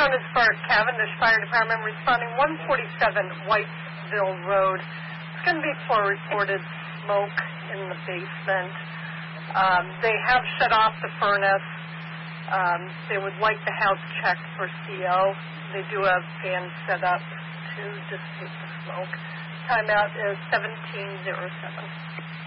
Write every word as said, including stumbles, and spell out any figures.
Town is for Cavendish Fire Department responding one forty-seven Whitesville Road. It's going to be for reported smoke in the basement. Um, they have shut off the furnace. Um, they would like the house checked for C O. They do have fans set up to dissipate the smoke. Timeout is seventeen oh seven.